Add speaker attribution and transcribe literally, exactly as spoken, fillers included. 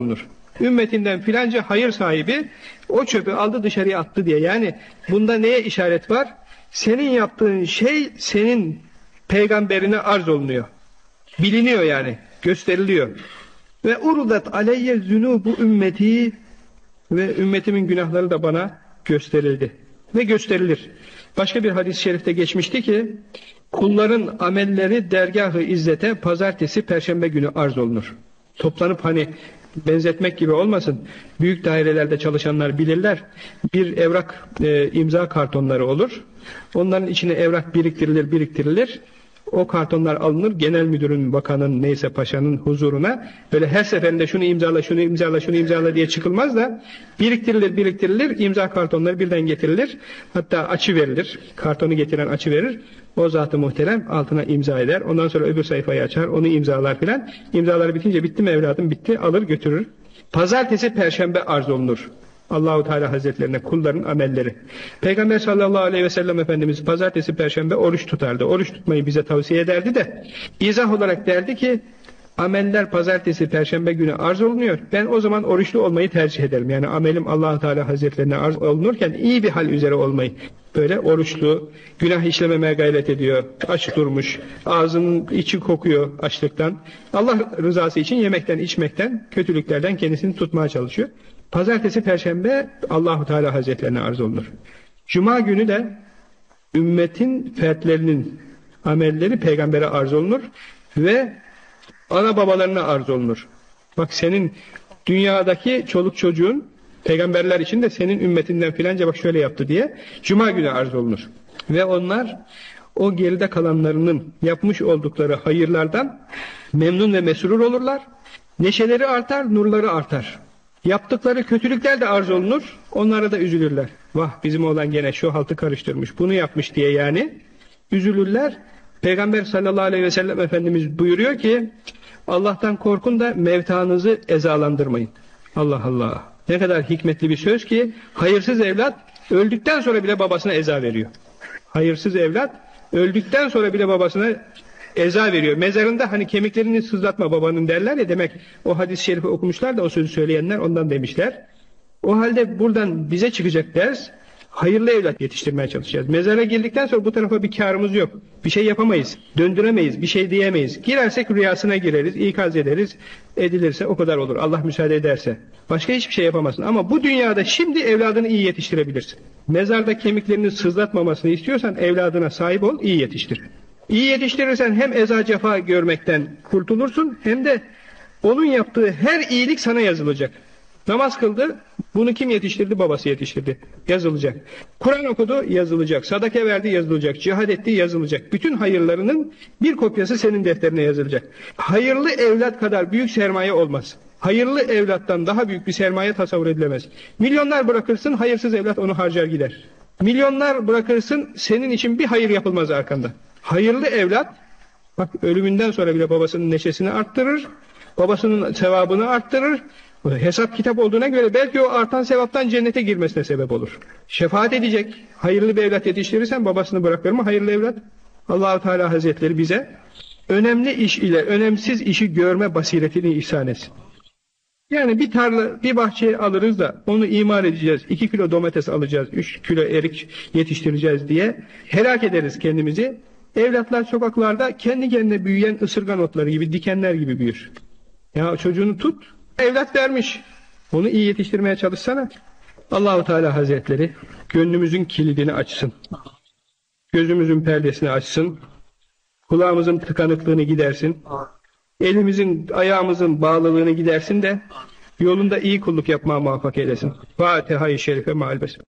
Speaker 1: olunur. Ümmetinden filanca hayır sahibi o çöpü aldı dışarıya attı diye. Yani bunda neye işaret var? Senin yaptığın şey senin peygamberine arz olunuyor. Biliniyor yani. Gösteriliyor. Ve urudat aleyye zunubu ümmeti, ve ümmetimin günahları da bana gösterildi. Ve gösterilir. Başka bir hadis-i şerifte geçmişti ki kulların amelleri dergâh-ı izzete pazartesi, perşembe günü arz olunur. Toplanıp hani benzetmek gibi olmasın. Büyük dairelerde çalışanlar bilirler. Bir evrak e, imza kartonları olur. Onların içine evrak biriktirilir, biriktirilir. O kartonlar alınır, genel müdürün, bakanın, neyse paşanın huzuruna. Böyle her seferinde şunu imzala, şunu imzala, şunu imzala diye çıkılmaz da biriktirilir, biriktirilir. İmza kartonları birden getirilir. Hatta açı verilir. Kartonu getiren açı verir. O zat-ı muhterem altına imza eder. Ondan sonra öbür sayfayı açar, onu imzalar filan. İmzalar bitince bitti mi evladım? Bitti. Alır götürür. Pazartesi, perşembe arz olunur. Allahu Teala Hazretlerine kulların amelleri. Peygamber sallallahu aleyhi ve sellem Efendimiz pazartesi, perşembe oruç tutardı. Oruç tutmayı bize tavsiye ederdi de izah olarak derdi ki ameller pazartesi, perşembe günü arz olunuyor. Ben o zaman oruçlu olmayı tercih ederim. Yani amelim Allah Teala Hazretlerine arz olunurken iyi bir hal üzere olmayı. Böyle oruçlu, günah işlememeye gayret ediyor. Aç durmuş, ağzının içi kokuyor açlıktan. Allah rızası için yemekten, içmekten, kötülüklerden kendisini tutmaya çalışıyor. Pazartesi, perşembe Allahu Teala Hazretlerine arz olunur. Cuma günü de ümmetin fertlerinin amelleri peygambere arz olunur ve ana babalarına arz olunur. Bak senin dünyadaki çoluk çocuğun peygamberler için de senin ümmetinden filanca bak şöyle yaptı diye Cuma günü arz olunur. Ve onlar o geride kalanlarının yapmış oldukları hayırlardan memnun ve mesrur olurlar. Neşeleri artar, nurları artar. Yaptıkları kötülükler de arz olunur. Onlara da üzülürler. Vah bizim oğlan gene şu haltı karıştırmış, bunu yapmış diye yani üzülürler. Peygamber sallallahu aleyhi ve sellem Efendimiz buyuruyor ki Allah'tan korkun da mevtanızı ezalandırmayın. Allah Allah. Ne kadar hikmetli bir söz ki hayırsız evlat öldükten sonra bile babasına eza veriyor. Hayırsız evlat öldükten sonra bile babasına eza veriyor. Mezarında hani kemiklerini sızlatma babanın derler ya, demek o hadis-i şerifi okumuşlar da o sözü söyleyenler ondan demişler. O halde buradan bize çıkacak ders, hayırlı evlat yetiştirmeye çalışacağız. Mezara girdikten sonra bu tarafa bir kârımız yok. Bir şey yapamayız, döndüremeyiz, bir şey diyemeyiz. Girersek rüyasına gireriz, ikaz ederiz, edilirse o kadar olur. Allah müsaade ederse. Başka hiçbir şey yapamazsın. Ama bu dünyada şimdi evladını iyi yetiştirebilirsin. Mezarda kemiklerini sızlatmamasını istiyorsan evladına sahip ol, iyi yetiştir. İyi yetiştirirsen hem eza cefa görmekten kurtulursun hem de onun yaptığı her iyilik sana yazılacak. Namaz kıldı, bunu kim yetiştirdi? Babası yetiştirdi. Yazılacak. Kur'an okudu, yazılacak. Sadaka verdi, yazılacak. Cihad etti, yazılacak. Bütün hayırlarının bir kopyası senin defterine yazılacak. Hayırlı evlat kadar büyük sermaye olmaz. Hayırlı evlattan daha büyük bir sermaye tasavvur edilemez. Milyonlar bırakırsın, hayırsız evlat onu harcar gider. Milyonlar bırakırsın, senin için bir hayır yapılmaz arkanda. Hayırlı evlat, bak ölümünden sonra bile babasının neşesini arttırır, babasının sevabını arttırır. Hesap kitap olduğuna göre belki o artan sevaptan cennete girmesine sebep olur. Şefaat edecek. Hayırlı bir evlat yetiştirirsen babasını bırakır mı hayırlı evlat? Allah-u Teala Hazretleri bize önemli iş ile önemsiz işi görme basiretini ihsan etsin. Yani bir tarla, bir bahçeye alırız da onu imar edeceğiz, iki kilo domates alacağız, üç kilo erik yetiştireceğiz diye helak ederiz kendimizi. Evlatlar sokaklarda kendi kendine büyüyen ısırgan otları gibi, dikenler gibi büyür. Ya çocuğunu tut, evlat vermiş. Onu iyi yetiştirmeye çalışsana. Allah-u Teala Hazretleri gönlümüzün kilidini açsın. Gözümüzün perdesini açsın. Kulağımızın tıkanıklığını gidersin. Elimizin, ayağımızın bağlılığını gidersin de yolunda iyi kulluk yapmaya muvaffak eylesin. Fatiha-i Şerife meal besmele.